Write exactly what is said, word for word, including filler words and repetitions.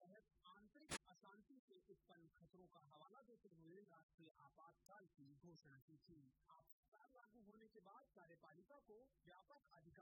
तहत आंतरिक अशांति से उत्पन्न खतरों का हवाला देते हुए राष्ट्रीय आपातकाल की घोषणा की थी। आपातकाल लागू होने के बाद कार्यपालिका को व्यापक अधिकार